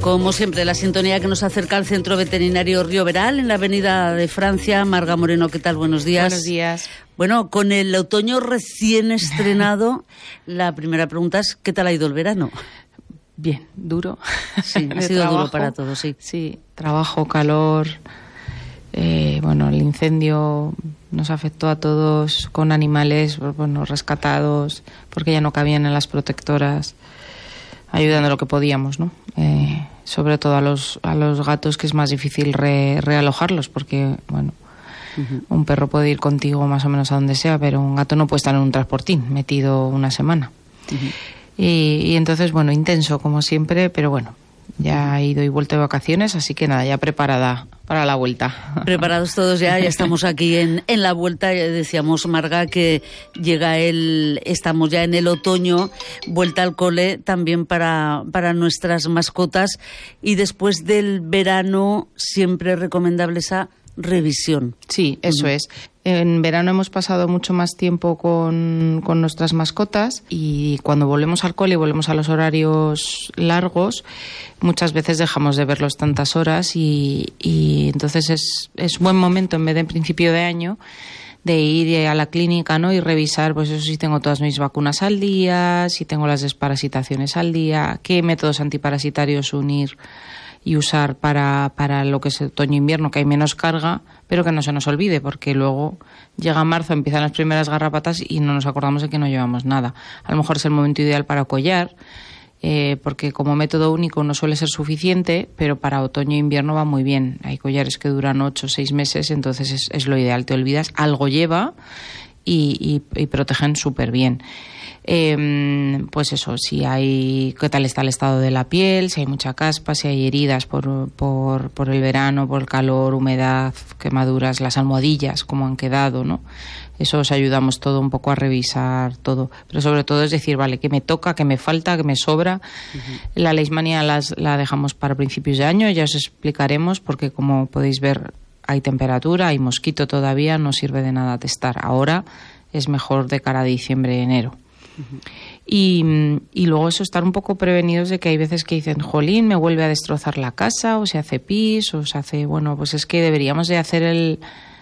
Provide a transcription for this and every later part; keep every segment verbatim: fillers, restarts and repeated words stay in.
Como siempre, la sintonía que nos acerca al Centro Veterinario Rioveral, en la Avenida de Francia. Marga Moreno, ¿qué tal? Buenos días. Buenos días. Bueno, con el otoño recién estrenado, la primera pregunta es, ¿qué tal ha ido el verano? Bien, duro. Sí, ha sido trabajo, duro para todos, sí. Sí, trabajo, calor. Eh, bueno, el incendio nos afectó a todos con animales, bueno, rescatados, porque ya no cabían en las protectoras, ayudando lo que podíamos, ¿no? Eh, sobre todo a los a los gatos, que es más difícil re, realojarlos, porque, bueno, uh-huh. un perro puede ir contigo más o menos a donde sea, pero un gato no puede estar en un transportín metido una semana. Uh-huh. y, y entonces, bueno, intenso como siempre, pero bueno, ya he ido y vuelto de vacaciones, así que nada, ya preparada para la vuelta. Preparados todos ya, ya estamos aquí en, en la vuelta. Ya decíamos, Marga, que llega el, estamos ya en el otoño, vuelta al cole también para, para nuestras mascotas, y después del verano siempre es recomendable esa revisión. Sí, eso mm. es. En verano hemos pasado mucho más tiempo con, con nuestras mascotas, y cuando volvemos al cole y volvemos a los horarios largos, muchas veces dejamos de verlos tantas horas, y, y entonces es, es buen momento, en vez de en principio de año, de ir a la clínica, ¿no? Y revisar, pues eso, si tengo todas mis vacunas al día, si tengo las desparasitaciones al día, qué métodos antiparasitarios unir y usar para, para lo que es otoño-invierno, que hay menos carga, pero que no se nos olvide, porque luego llega marzo, empiezan las primeras garrapatas y no nos acordamos de que no llevamos nada. A lo mejor es el momento ideal para collar, eh, porque como método único no suele ser suficiente, pero para otoño-invierno va muy bien. Hay collares que duran ocho o seis meses, entonces es, es lo ideal. Te olvidas, algo lleva y, y, y protegen súper bien. Eh, pues eso, si hay, qué tal está el estado de la piel, si hay mucha caspa, si hay heridas por, por, por el verano, por el calor, humedad, quemaduras, las almohadillas, cómo han quedado, ¿no? Eso os ayudamos todo un poco a revisar todo, pero sobre todo es decir, vale, qué me toca, qué me falta, qué me sobra. Uh-huh. La leishmania las, la dejamos para principios de año, ya os explicaremos, porque como podéis ver hay temperatura, hay mosquito todavía, no sirve de nada testar. Ahora es mejor de cara a diciembre, enero. Uh-huh. Y, y luego eso, estar un poco prevenidos de que hay veces que dicen, jolín, me vuelve a destrozar la casa, o se hace pis, o se hace, bueno, pues es que deberíamos de hacer el,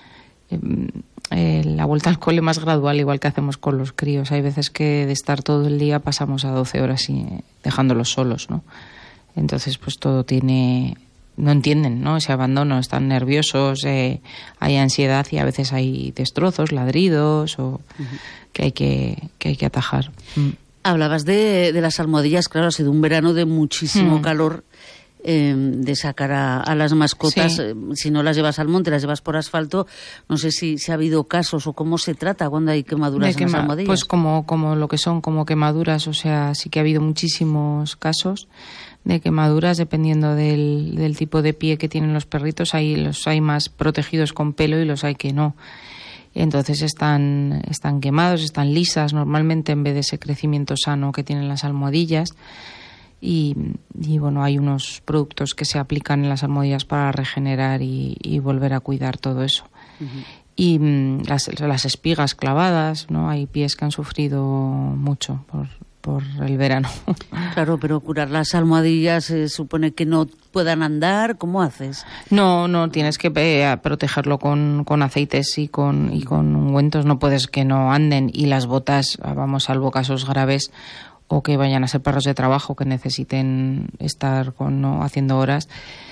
el, la vuelta al cole más gradual, igual que hacemos con los críos. Hay veces que de estar todo el día pasamos a doce horas y dejándolos solos, ¿no? Entonces, pues todo tiene, no entienden, ¿no? Ese abandono, están nerviosos, eh, hay ansiedad y a veces hay destrozos, ladridos, o uh-huh. que hay que, que hay que atajar. Mm. Hablabas de, de las almohadillas, claro, ha sido un verano de muchísimo mm. calor, eh, de sacar a, a las mascotas, sí. eh, si no las llevas al monte, las llevas por asfalto. No sé si, si ha habido casos o cómo se trata cuando hay quemaduras en quema, las almohadillas. Pues como, como lo que son, como quemaduras, o sea, sí que ha habido muchísimos casos de quemaduras, dependiendo del, del tipo de pie que tienen los perritos. Hay, los hay más protegidos con pelo y los hay que no. Entonces están, están quemados, están lisas normalmente, en vez de ese crecimiento sano que tienen las almohadillas. Y, y bueno, hay unos productos que se aplican en las almohadillas para regenerar y, y volver a cuidar todo eso. Uh-huh. Y mm, las, las espigas clavadas, ¿no? Hay pies que han sufrido mucho por por el verano. Claro, pero curar las almohadillas se supone que no puedan andar. ¿Cómo haces? No, no, tienes que eh, protegerlo con, con aceites y con, y con ungüentos. No puedes que no anden. Y las botas, vamos, salvo casos graves o que vayan a ser perros de trabajo que necesiten estar con, ¿no? haciendo horas,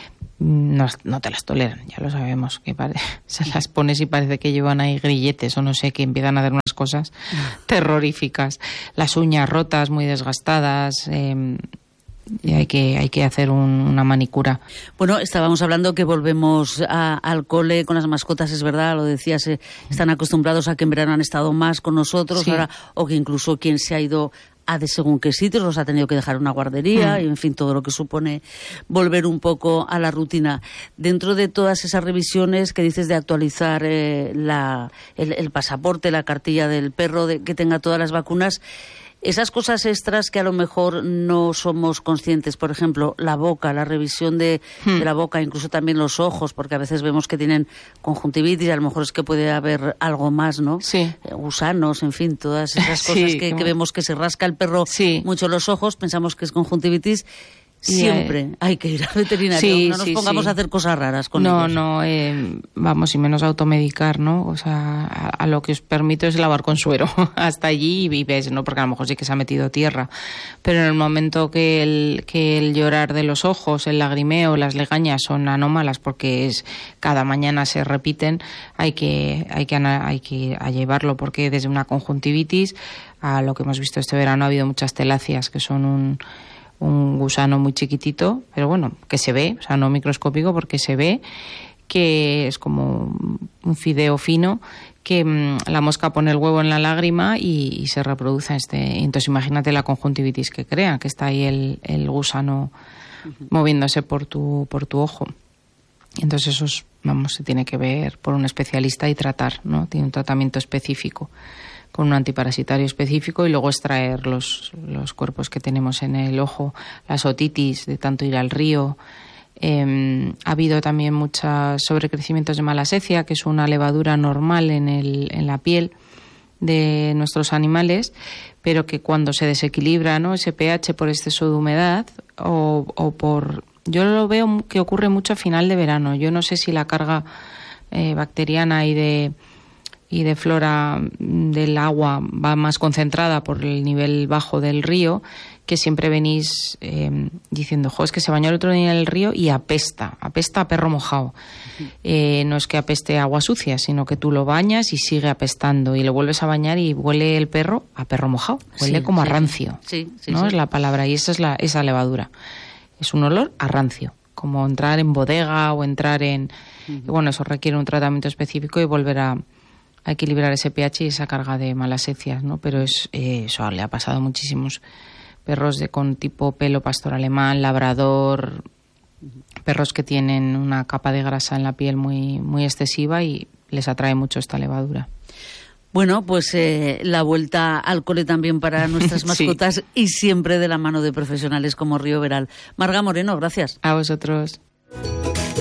no, no te las toleran, ya lo sabemos, que pare, se las pones y parece que llevan ahí grilletes o no sé, que empiezan a hacer unas cosas terroríficas. Las uñas rotas, muy desgastadas, eh, y hay que hay que hacer un, una manicura. Bueno, estábamos hablando que volvemos a, al cole con las mascotas, es verdad, lo decías, eh, están acostumbrados a que en verano han estado más con nosotros, sí. ahora, o que incluso quien se ha ido a de según qué sitios los ha tenido que dejar una guardería, mm. y en fin, todo lo que supone volver un poco a la rutina. Dentro de todas esas revisiones que dices de actualizar eh, la, el, el pasaporte, la cartilla del perro, de, que tenga todas las vacunas, esas cosas extras que a lo mejor no somos conscientes, por ejemplo, la boca, la revisión de, hmm. de la boca, incluso también los ojos, porque a veces vemos que tienen conjuntivitis, a lo mejor es que puede haber algo más, ¿no? Sí. Eh, gusanos, en fin, todas esas cosas sí, que, que vemos que se rasca el perro sí. mucho los ojos, pensamos que es conjuntivitis. Siempre eh, hay que ir al veterinario, sí, no nos sí, pongamos sí. a hacer cosas raras con no, ellos. No, no, eh, vamos, y menos automedicar, ¿no? O sea, a, a lo que os permito es lavar con suero hasta allí y ves, ¿no? Porque a lo mejor sí que se ha metido tierra, pero en el momento que el, que el llorar de los ojos, el lagrimeo, las legañas son anómalas porque es cada mañana se repiten, hay que, hay que, hay que a llevarlo, porque desde una conjuntivitis a lo que hemos visto este verano ha habido muchas teláceas, que son un un gusano muy chiquitito, pero bueno, que se ve, o sea, no microscópico, porque se ve que es como un fideo fino, que mmm, la mosca pone el huevo en la lágrima y, y se reproduce. Este, entonces imagínate la conjuntivitis que crea, que está ahí el, el gusano uh-huh. moviéndose por tu, por tu ojo. Entonces eso es, vamos, se tiene que ver por un especialista y tratar, ¿no? Tiene un tratamiento específico, con un antiparasitario específico, y luego extraer los, los cuerpos que tenemos en el ojo, las otitis de tanto ir al río. Eh, ha habido también muchos sobrecrecimientos de malassezia, que es una levadura normal en, el, en la piel de nuestros animales, pero que cuando se desequilibra, ¿no?, ese pH por exceso de humedad o, o por... Yo lo veo que ocurre mucho a final de verano. Yo no sé si la carga eh, bacteriana y de... y de flora del agua va más concentrada por el nivel bajo del río, que siempre venís eh, diciendo, jo, es que se bañó el otro día en el río y apesta, apesta a perro mojado. Uh-huh. Eh, no es que apeste agua sucia, sino que tú lo bañas y sigue apestando, y lo vuelves a bañar y huele el perro a perro mojado, huele sí, como sí, a rancio, sí, sí, ¿no? Sí. Es la palabra, y esa es la, esa levadura. Es un olor a rancio, como entrar en bodega o entrar en... Uh-huh. Y bueno, eso requiere un tratamiento específico y volver a... a equilibrar ese pH y esa carga de malassecias, ¿no? Pero es, eh, eso le ha pasado a muchísimos perros de con tipo pelo pastor alemán, labrador, perros que tienen una capa de grasa en la piel muy, muy excesiva y les atrae mucho esta levadura. Bueno, pues eh, la vuelta al cole también para nuestras mascotas sí. Y siempre de la mano de profesionales como Río Veral. Marga Moreno, gracias. A vosotros.